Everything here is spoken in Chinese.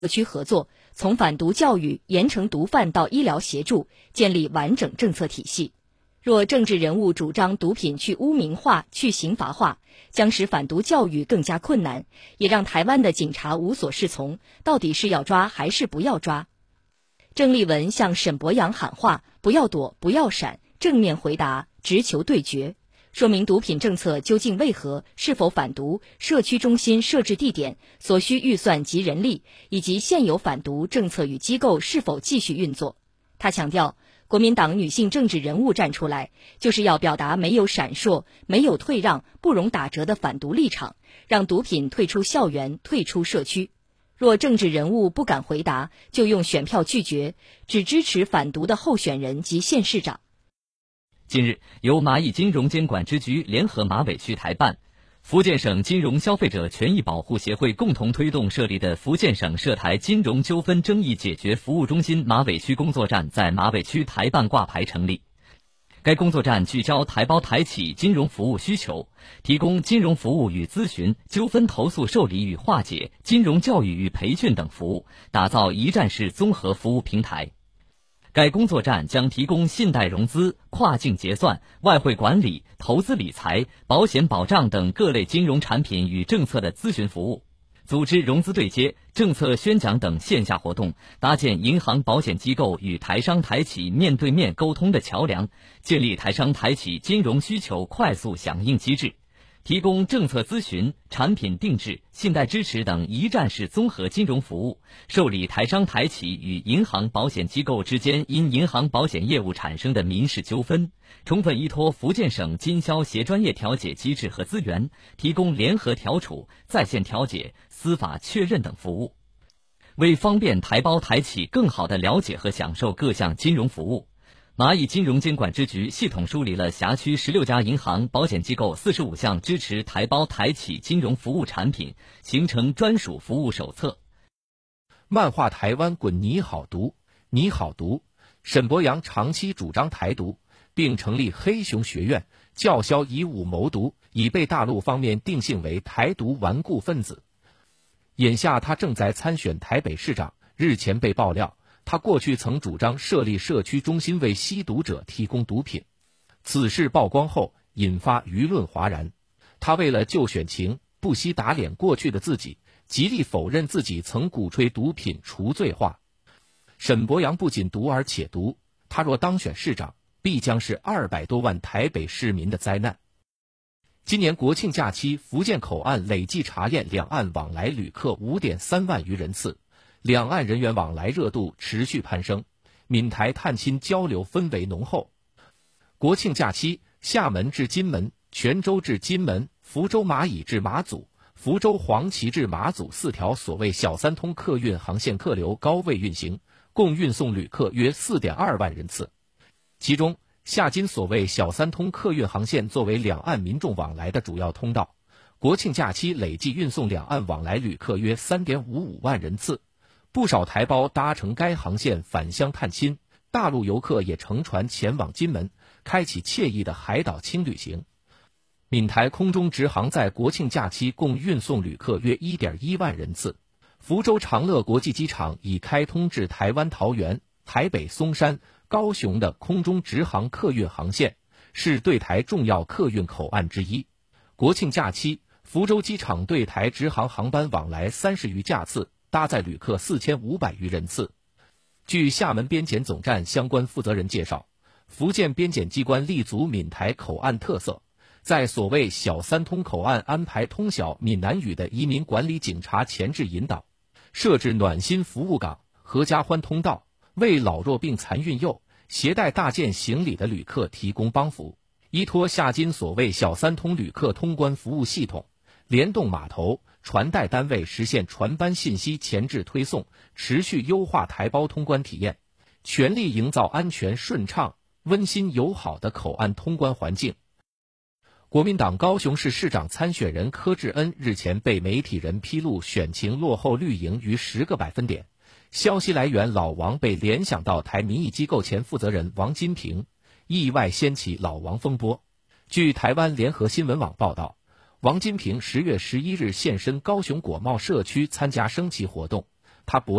区合作，从反毒教育、严惩毒贩到医疗协助，建立完整政策体系。若政治人物主张毒品去污名化、去刑罚化，将使反毒教育更加困难，也让台湾的警察无所适从，到底是要抓还是不要抓？郑丽文向沈伯洋喊话：不要躲，不要闪，正面回答，直球对决。说明毒品政策究竟为何，是否反毒，社区中心设置地点、所需预算及人力，以及现有反毒政策与机构是否继续运作。他强调，国民党女性政治人物站出来，就是要表达没有闪烁、没有退让、不容打折的反毒立场，让毒品退出校园、退出社区。若政治人物不敢回答，就用选票拒绝，只支持反毒的候选人及县市长。 近日，由蚂蚁金融监管支局联合马尾区台办、福建省金融消费者权益保护协会共同推动设立的福建省涉台金融纠纷争议解决服务中心马尾区工作站在马尾区台办挂牌成立。该工作站聚焦台胞台企金融服务需求，提供金融服务与咨询、纠纷投诉受理与化解、金融教育与培训等服务，打造一站式综合服务平台。该工作站将提供信贷融资、跨境结算、外汇管理、投资理财、保险保障等各类金融产品与政策的咨询服务，组织融资对接、政策宣讲等线下活动，搭建银行保险机构与台商台企面对面沟通的桥梁，建立台商台企金融需求快速响应机制，提供政策咨询、产品定制、信贷支持等一站式综合金融服务，受理台商台企与银行保险机构之间因银行保险业务产生的民事纠纷，充分依托福建省经销协专业调解机制和资源，提供联合调处、在线调解、司法确认等服务。为方便台胞台企更好地了解和享受各项金融服务，蚂蚁金融监管支局系统梳理了辖区16家银行、保险机构45项支持台胞台企金融服务产品，形成专属服务手册。 漫画台湾滚你好毒，你好毒。沈伯洋长期主张台独，并成立黑熊学院，叫嚣以武谋独，已被大陆方面定性为台独顽固分子。眼下他正在参选台北市长，日前被爆料，他过去曾主张设立社区中心为吸毒者提供毒品。此事曝光后，引发舆论哗然。他为了救选情，不惜打脸过去的自己，极力否认自己曾鼓吹毒品除罪化。沈伯洋不仅毒而且毒，他若当选市长，必将是200多万台北市民的灾难。今年国庆假期，福建口岸累计查验两岸往来旅客 5.3 万余人次，两岸人员往来热度持续攀升，闽台探亲交流氛围浓厚。国庆假期，厦门至金门、泉州至金门、福州蚂蚁至马祖、福州黄岐至马祖4条所谓小三通客运航线客流高位运行，共运送旅客约 4.2 万人次。其中，厦金所谓小三通客运航线作为两岸民众往来的主要通道，国庆假期累计运送两岸往来旅客约 3.55 万人次。不少台胞搭乘该航线返乡探亲，大陆游客也乘船前往金门，开启惬意的海岛轻旅行。闽台空中直航在国庆假期共运送旅客约 1.1 万人次。福州长乐国际机场已开通至台湾桃园、台北松山、高雄的空中直航客运航线，是对台重要客运口岸之一。国庆假期，福州机场对台直航航班往来30余架次，搭载旅客4500余人次。据厦门边检总站相关负责人介绍，福建边检机关立足闽台口岸特色，在所谓小三通口岸安排通晓闽南语的移民管理警察前置引导，设置暖心服务岗、合家欢通道，为老弱病残孕幼、携带大件行李的旅客提供帮扶。依托厦金所谓小三通旅客通关服务系统，联动码头、传带单位实现船班信息前置推送，持续优化台胞通关体验，全力营造安全顺畅、温馨友好的口岸通关环境。国民党高雄市市长参选人柯志恩日前被媒体人披露选情落后绿营逾10个百分点，消息来源老王被联想到台民意机构前负责人王金平，意外掀起老王风波。据台湾联合新闻网报道，王金平10月11日现身高雄果贸社区参加升旗活动， 他驳